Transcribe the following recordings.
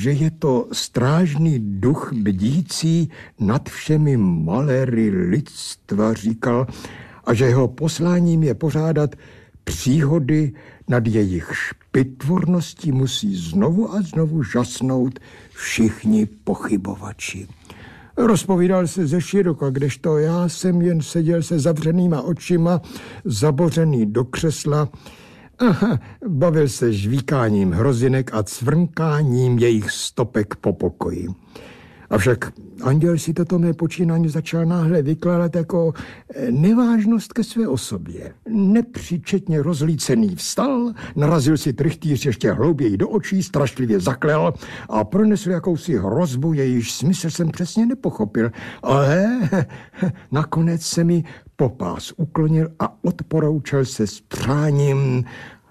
že je to strážný duch bdící nad všemi maléry lidstva, říkal, a že jeho posláním je pořádat příhody, nad jejich špitvorností musí znovu a znovu žasnout všichni pochybovači. Rozpovídal se ze široka, kdežto já jsem jen seděl se zavřenýma očima, zabořený do křesla a bavil se žvíkáním hrozinek a cvrnkáním jejich stopek po pokoji. Avšak anděl si toto mé počínání začal náhle vykládat jako nevážnost ke své osobě. Nepříčetně rozlícený vstal, narazil si trychtýř ještě hlouběji do očí, strašlivě zaklel a pronesl jakousi hrozbu, jejíž smysl jsem přesně nepochopil. Ale nakonec se mi po pás uklonil a odporoučel se s přáním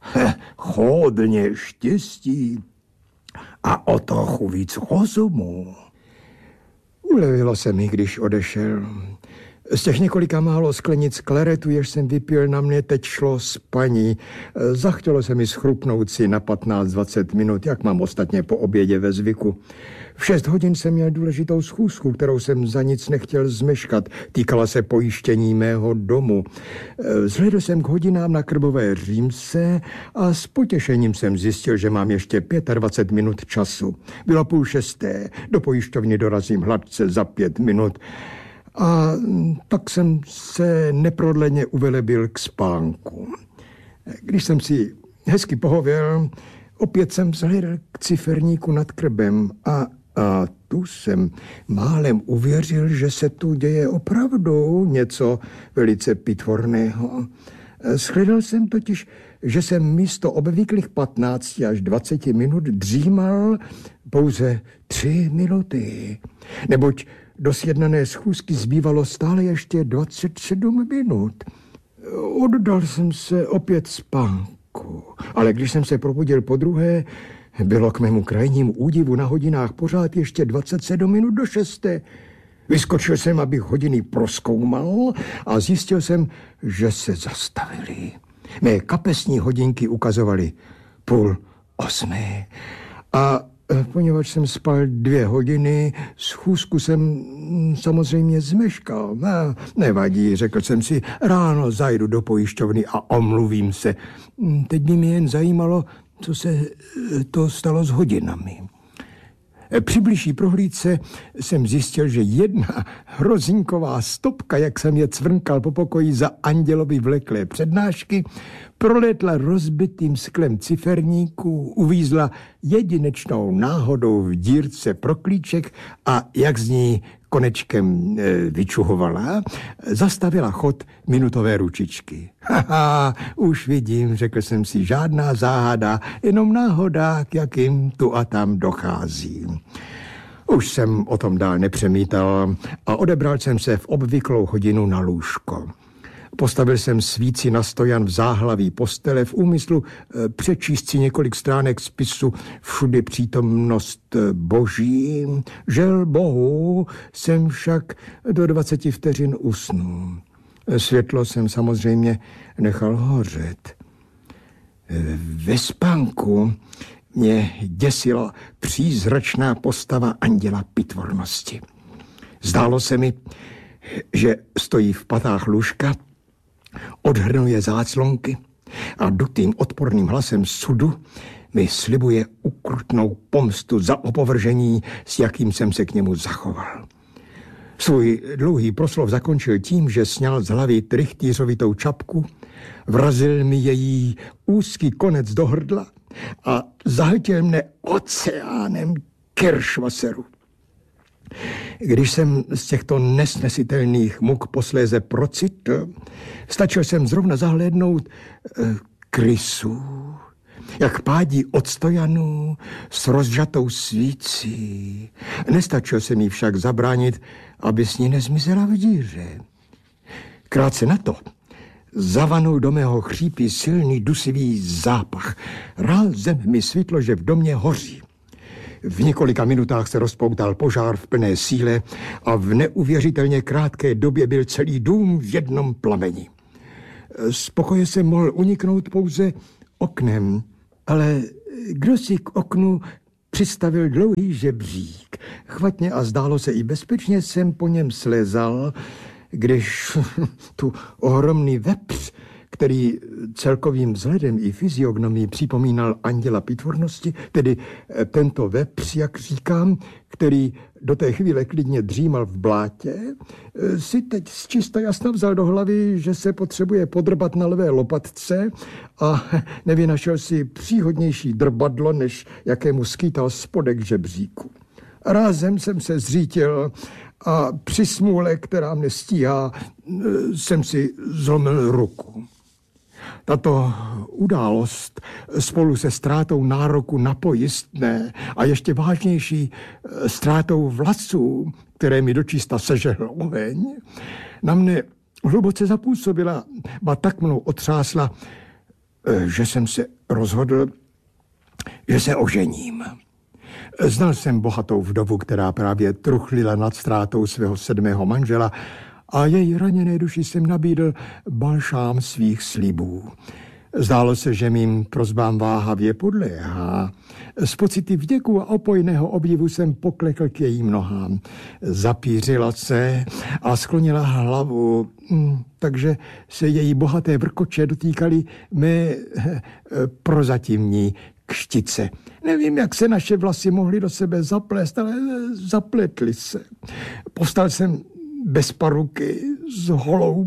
hodně štěstí a o trochu víc rozumu. Ulevilo se mi, když odešel. Z těch několika málo sklenic kleretu, jež jsem vypil, na mě teď šlo spaní. Zachtělo se mi schrupnout si na 15-20 minut, jak mám ostatně po obědě ve zvyku. V 6 hodin jsem měl důležitou schůzku, kterou jsem za nic nechtěl zmeškat. Týkala se pojištění mého domu. Vzhledl jsem k hodinám na Krbové Římse a s potěšením jsem zjistil, že mám ještě 25 minut času. Bylo 5:30, do pojišťovny dorazím hladce za 5 minut. A tak jsem se neprodleně uvelebil k spánku. Když jsem si hezky pohověl, opět jsem zhlédl k ciferníku nad krbem a tu jsem málem uvěřil, že se tu děje opravdu něco velice pitvorného. Shledal jsem totiž, že jsem místo obvyklých 15 až 20 minut dřímal pouze 3 minuty, neboť do sjednané schůzky zbývalo stále ještě 27 minut. Oddal jsem se opět spánku, ale když jsem se probudil podruhé, bylo k mému krajnímu údivu na hodinách pořád ještě 27 minut do 6. Vyskočil jsem, abych hodiny prozkoumal a zjistil jsem, že se zastavily. Mé kapesní hodinky ukazovaly 7:30 a poněvadž jsem spal 2 hodiny, schůzku jsem samozřejmě zmeškal. Nevadí, řekl jsem si, ráno zajdu do pojišťovny a omluvím se. Teď by mě jen zajímalo, co se to stalo s hodinami. Při bližší prohlídce jsem zjistil, že jedna hrozinková stopka, jak jsem je cvrnkal po pokoji za andělovi vleklé přednášky, prolétla rozbitým sklem ciferníku, uvízla jedinečnou náhodou v dírce pro klíček a jak z ní konečkem vyčuhovala, zastavila chod minutové ručičky. Haha, už vidím, řekl jsem si, žádná záhada, jenom náhoda, k jakým tu a tam dochází. Už jsem o tom dál nepřemítal a odebral jsem se v obvyklou hodinu na lůžko. Postavil jsem svíci na stojan v záhlaví postele v úmyslu přečíst si několik stránek spisu Všudy přítomnost Boží. Žel Bohu jsem však do 20 vteřin usnul. Světlo jsem samozřejmě nechal hořet. Ve spánku mě děsila přízračná postava anděla pitvornosti. Zdálo se mi, že stojí v patách lůžka, odhrnuje záclonky a dutým odporným hlasem sudu mi slibuje ukrutnou pomstu za opovržení, s jakým jsem se k němu zachoval. Svůj dlouhý proslov zakončil tím, že sňal z hlavy trychtýřovitou čapku, vrazil mi její úzký konec do hrdla a zahltil mne oceánem kiršvaseru. Když jsem z těchto nesnesitelných muk posléze procitl, stačil jsem zrovna zahlédnout krysu, jak pádí od stojanu s rozžatou svící. Nestačil se mi však zabránit, aby s ní nezmizela v díře. Krátce na to zavanul do mého chřípy silný dusivý zápach. Rázem mi svitlo, že v domě hoří. V několika minutách se rozpoutal požár v plné síle a v neuvěřitelně krátké době byl celý dům v jednom plameni. Z pokoje jsem mohl uniknout pouze oknem, ale kdo si k oknu přistavil dlouhý žebřík. Chvatně a zdálo se i bezpečně jsem po něm slezal, když tu ohromný vepř, který celkovým vzhledem i fyziognomií připomínal anděla pitvornosti, tedy tento vepř, jak říkám, který do té chvíle klidně dřímal v blátě, si teď zčista jasno vzal do hlavy, že se potřebuje podrbat na levé lopatce a nevynašel si příhodnější drbadlo, než jakému skýtal spodek žebříku. Rázem jsem se zřítil a při smůle, která mne stíhá, jsem si zlomil ruku. Tato událost spolu se ztrátou nároku na pojistné a ještě vážnější ztrátou vlasů, které mi dočista sežehl oheň, na mne hluboce zapůsobila, ba tak mnou otřásla, že jsem se rozhodl, že se ožením. Znal jsem bohatou vdovu, která právě truchlila nad ztrátou svého 7. manžela a její raněné duši jsem nabídl balšám svých slibů. Zdálo se, že mým prosbám váhavě podléhá. Z pocity vděku a opojného obdivu jsem poklekl k jejím nohám. Zapířila se a sklonila hlavu, takže se její bohaté vrkoče dotýkaly mé prozatímní kštice. Nevím, jak se naše vlasy mohly do sebe zaplést, ale zapletly se. Povstal jsem bez paruky s holou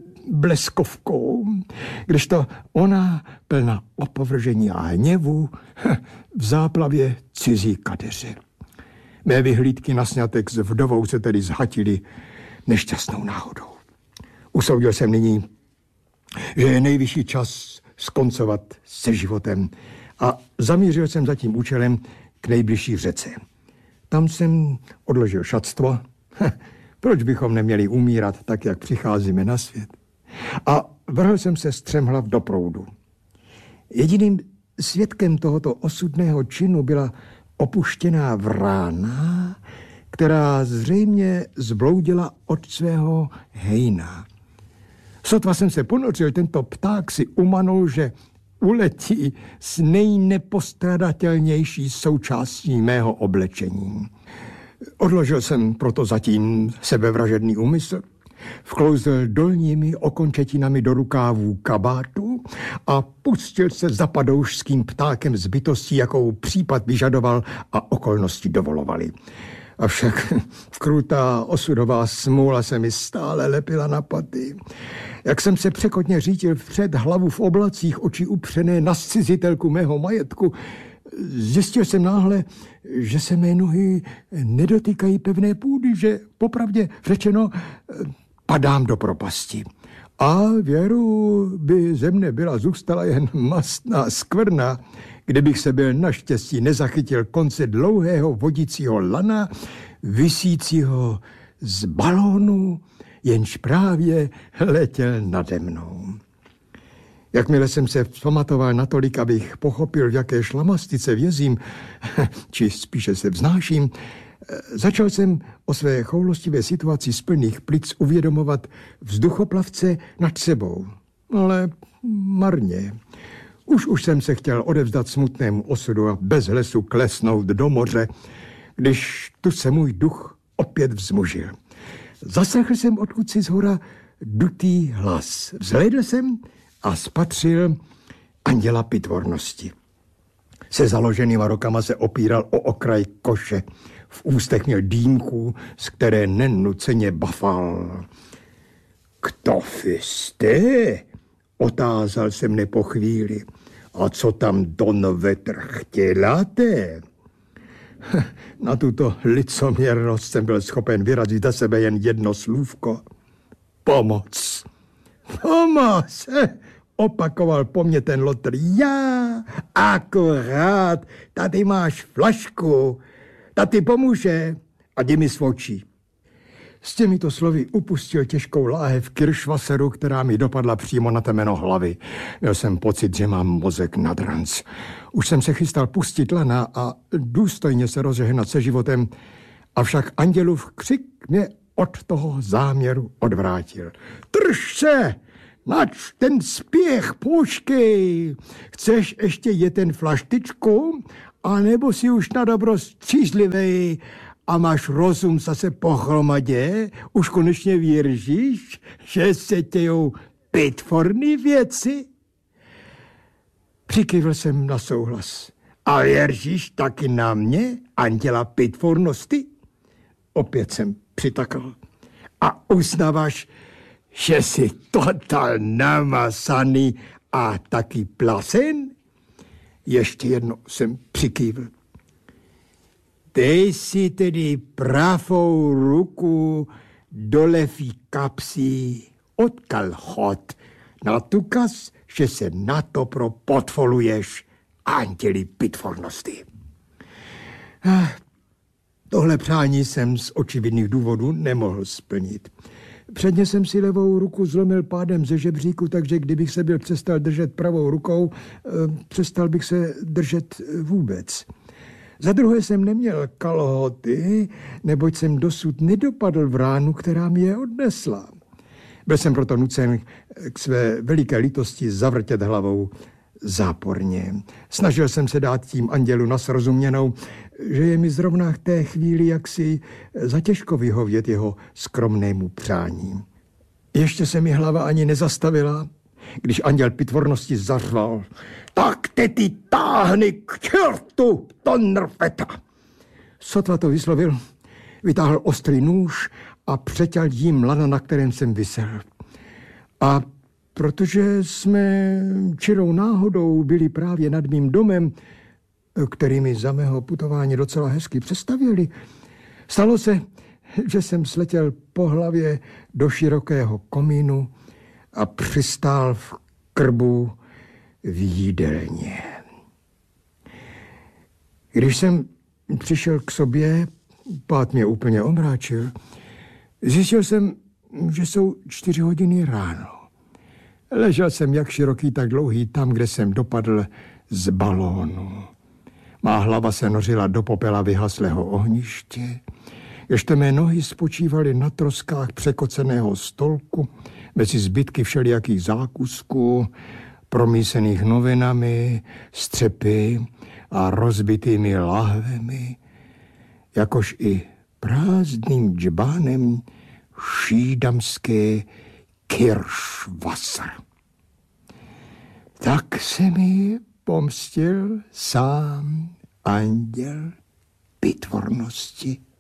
bleskovkou, kdežto ona, plná opovržení a hněvu, v záplavě cizí kadeře. Mé vyhlídky na sňatek s vdovou se tedy zhatily nešťastnou náhodou. Usoudil jsem nyní, že je nejvyšší čas skoncovat se životem a zamířil jsem za tím účelem k nejbližší řece. Tam jsem odložil šatstvo. Proč bychom neměli umírat tak, jak přicházíme na svět? A vrhl jsem se střemhlav do proudu. Jediným svědkem tohoto osudného činu byla opuštěná vrána, která zřejmě zbloudila od svého hejna. Sotva jsem se ponořil, tento pták si umanul, že uletí s nejnepostradatelnější součástí mého oblečení. Odložil jsem proto zatím sebevražedný úmysl, vklouzl dolními okončetinami do rukávů kabátu a pustil se za padoušským ptákem z bytostí, jakou případ vyžadoval a okolnosti dovolovaly. Avšak krutá osudová smůla se mi stále lepila na paty. Jak jsem se překotně řítil vpřed, hlavu v oblacích, oči upřené na zcizitelku mého majetku, zjistil jsem náhle, že se mé nohy nedotýkají pevné půdy, že popravdě řečeno padám do propasti. A věru by ze mne byla zůstala jen mastná skvrna, kdybych se byl naštěstí nezachytil konce dlouhého vodicího lana, visícího z balónu, jenž právě letěl nade mnou. Jakmile jsem se vzpamatoval natolik, abych pochopil, v jaké šlamastice vězím, či spíše se vznáším, začal jsem o své choulostivé situaci z plných plic uvědomovat vzduchoplavce nad sebou. Ale marně. Už jsem se chtěl odevzdat smutnému osudu a bez hlesu klesnout do moře, když tu se můj duch opět vzmužil. Zaslechl jsem odkud zhora dutý hlas. Vzhlédl jsem a spatřil anděla pitvornosti. Se založenýma rukama se opíral o okraj koše. V ústech měl dýmku, z které nenuceně bafal. Kto jste? Otázal se mne po chvíli. A co tam don vetr chtěláte? Na tuto licoměrnost jsem byl schopen vyrazit za sebe jen jedno slůvko. Pomoc. Pomoc! Opakoval po mně ten lotr. Já, akorát, tady máš flašku, ta ti pomůže a jdi mi svočí. S těmito slovy upustil těžkou láhev kiršvaseru, která mi dopadla přímo na temeno hlavy. Měl jsem pocit, že mám mozek nad ranc. Už jsem se chystal pustit lana a důstojně se rozehnat se životem, avšak andělův křik mě od toho záměru odvrátil. Drž se! Nač ten spěch, počkej! Chceš ještě jet ten flaštičku? A nebo si už na dobro střízlivej a máš rozum zase pohromadě, už konečně věříš, že se tějou pitvorný věci? Přikývl jsem na souhlas. A věříš taky na mě, anděla pitvornosti? Opět jsem přitakal. A uznáváš, že jsi total namasaný a taky plasen? Ještě jedno jsem přikývl. Dej si tedy pravou ruku do levý kapsy od kalhot na důkaz, že se na to podvoluješ anděli pitvornosti. Tohle přání jsem z očividných důvodů nemohl splnit. Předně jsem si levou ruku zlomil pádem ze žebříku, takže kdybych se byl přestal držet pravou rukou, přestal bych se držet vůbec. Za druhé jsem neměl kalhoty, neboť jsem dosud nedopadl v ránu, která mě je odnesla. Byl jsem proto nucen k své veliké lítosti zavrtět hlavou záporně. Snažil jsem se dát tím andělu na srozuměnou, že je mi zrovna v té chvíli jaksi zatěžko vyhovět jeho skromnému přání. Ještě se mi hlava ani nezastavila, když anděl pitvornosti zařval. Tak ty táhni k čertu, to nrveta! Sotva to vyslovil, vytáhl ostrý nůž a přeťal jím lana, na kterém jsem visel. A protože jsme čirou náhodou byli právě nad mým domem, který mi za mého putování docela hezky představili, stalo se, že jsem sletěl po hlavě do širokého komínu a přistál v krbu v jídelně. Když jsem přišel k sobě, pád mě úplně omráčil, zjistil jsem, že jsou 4 hodiny ráno. Ležel jsem jak široký, tak dlouhý tam, kde jsem dopadl z balónu. Má hlava se nořila do popela vyhaslého ohniště, ježto mé nohy spočívaly na troskách překoceného stolku mezi zbytky všelijakých zákusků, promísených novinami, střepy a rozbitými lahvemi, jakož i prázdným džbánem šídamské Kirschwasser. Tak se mi pomstil sám anděl pitvornosti.